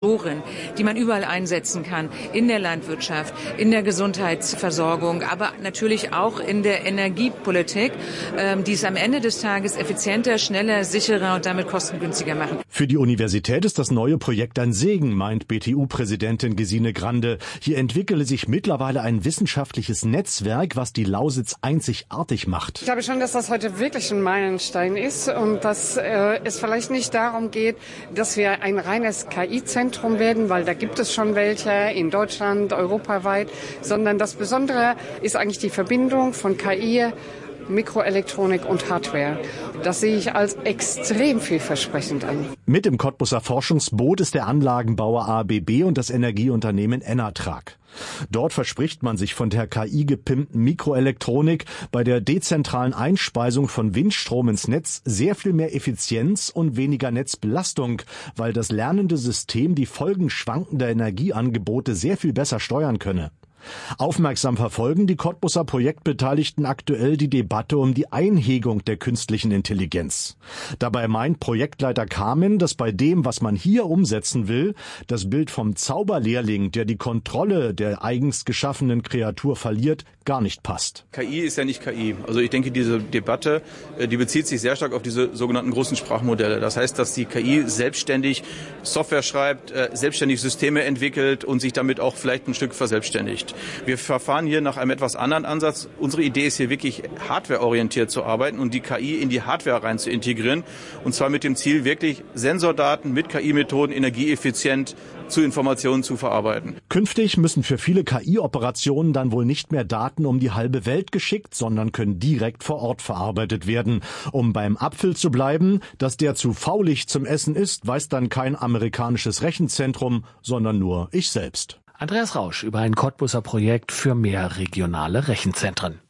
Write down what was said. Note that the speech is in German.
Sensoren, die man überall einsetzen kann, in der Landwirtschaft, in der Gesundheitsversorgung, aber natürlich auch in der Energiepolitik, die es am Ende des Tages effizienter, schneller, sicherer und damit kostengünstiger machen. Für die Universität ist das neue Projekt ein Segen, meint BTU-Präsidentin Gesine Grande. Hier entwickle sich mittlerweile ein wissenschaftliches Netzwerk, was die Lausitz einzigartig macht. Ich glaube schon, dass das heute wirklich ein Meilenstein ist und dass es vielleicht nicht darum geht, dass wir ein reines KI-Zentrum werden, weil da gibt es schon welche in Deutschland, europaweit, sondern das Besondere ist eigentlich die Verbindung von KI, Mikroelektronik und Hardware. Das sehe ich als extrem vielversprechend an. Mit im Cottbuser Forschungsboot ist der Anlagenbauer ABB und das Energieunternehmen Enatrag. Dort verspricht man sich von der KI-gepimpten Mikroelektronik bei der dezentralen Einspeisung von Windstrom ins Netz sehr viel mehr Effizienz und weniger Netzbelastung, weil das lernende System die Folgen schwankender Energieangebote sehr viel besser steuern könne. Aufmerksam verfolgen die Cottbuser Projektbeteiligten aktuell die Debatte um die Einhegung der künstlichen Intelligenz. Dabei meint Projektleiter Kamin, dass bei dem, was man hier umsetzen will, das Bild vom Zauberlehrling, der die Kontrolle der eigens geschaffenen Kreatur verliert, gar nicht passt. KI ist ja nicht KI. Also ich denke, diese Debatte, die bezieht sich sehr stark auf diese sogenannten großen Sprachmodelle. Das heißt, dass die KI selbstständig Software schreibt, selbstständig Systeme entwickelt und sich damit auch vielleicht ein Stück verselbstständigt. Wir verfahren hier nach einem etwas anderen Ansatz. Unsere Idee ist hier wirklich hardwareorientiert zu arbeiten und die KI in die Hardware rein zu integrieren. Und zwar mit dem Ziel, wirklich Sensordaten mit KI-Methoden energieeffizient zu Informationen zu verarbeiten. Künftig müssen für viele KI-Operationen dann wohl nicht mehr Daten um die halbe Welt geschickt, sondern können direkt vor Ort verarbeitet werden. Um beim Apfel zu bleiben, dass der zu faulig zum Essen ist, weiß dann kein amerikanisches Rechenzentrum, sondern nur ich selbst. Andreas Rausch über ein Cottbuser Projekt für mehr regionale Rechenzentren.